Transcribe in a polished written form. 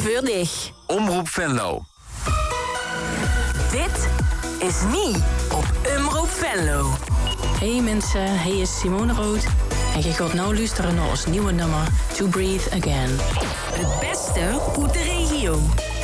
Voor dich. Omroep Venlo. Dit is niet op Omroep Venlo. Hey mensen, hey is Simone Rood. En je gaat nou luisteren naar ons nieuwe nummer To Breathe Again. Het beste uit de regio.